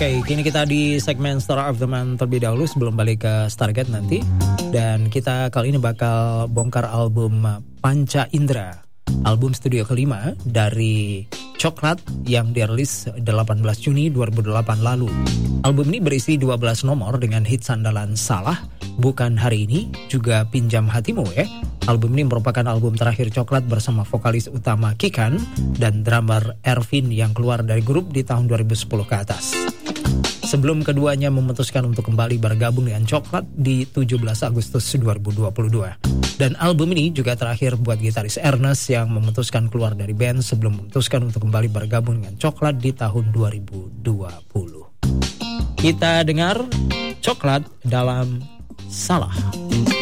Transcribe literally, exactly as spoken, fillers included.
Oke, kini kita di segmen Star of the Month terlebih dahulu sebelum balik ke Stargate nanti. Dan kita kali ini bakal bongkar album Panca Indra, album studio kelima dari Coklat yang dirilis delapan belas Juni dua ribu delapan lalu. Album ini berisi dua belas nomor dengan hits andalan Salah, Bukan Hari Ini, juga Pinjam Hatimu ya. Album ini merupakan album terakhir Coklat bersama vokalis utama Kikan dan drummer Ervin yang keluar dari grup di tahun dua ribu sepuluh ke atas. Sebelum keduanya memutuskan untuk kembali bergabung dengan Coklat di tujuh belas Agustus dua ribu dua puluh dua. Dan album ini juga terakhir buat gitaris Ernest yang memutuskan keluar dari band sebelum memutuskan untuk kembali bergabung dengan Coklat di tahun dua ribu dua puluh. Kita dengar Coklat dalam Salah.